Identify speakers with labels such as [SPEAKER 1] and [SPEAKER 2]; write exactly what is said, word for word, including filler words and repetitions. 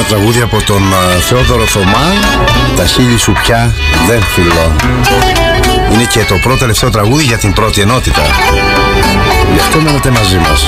[SPEAKER 1] τραγούδι από τον Θεόδωρο Θωμά, «Τα χείλη σου πια δεν φιλώ». Είναι και το πρώτο τελευταίο τραγούδι για την πρώτη ενότητα. Γι' αυτό μένετε μαζί μας.